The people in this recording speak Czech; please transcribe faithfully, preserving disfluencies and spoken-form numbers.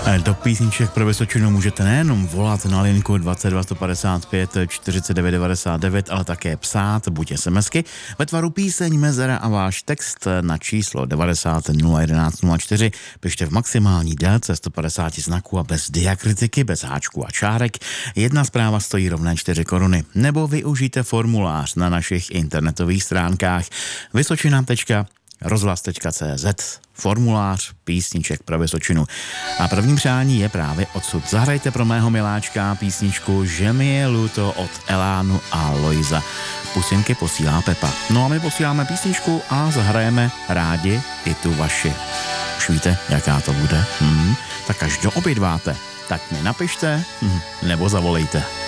Do písniček pro Vysočinu můžete nejenom volat na linku dvacet dva sto padesát pět čtyřicet devět devadesát devět, ale také psát buď SMSky ve tvaru píseň, mezera a váš text na číslo devadesát nula jedenáct nula čtyři. Pište v maximální délce sto padesát znaků a bez diakritiky, bez háčků a čárek. Jedna zpráva stojí rovné čtyři koruny. Nebo využijte formulář na našich internetových stránkách vysočina tečka rozhlas tečka cé zet, formulář písniček pro Vysočinu. A první přání je právě odsud. Zahrajte pro mého miláčka písničku Že mi je luto od Elánu a Lojza. Pusinky posílá Pepa. No a my posíláme písničku a zahrajeme rádi i tu vaši. Už víte, jaká to bude? Hmm, tak až doobědváte, tak mi napište hmm, nebo zavolejte.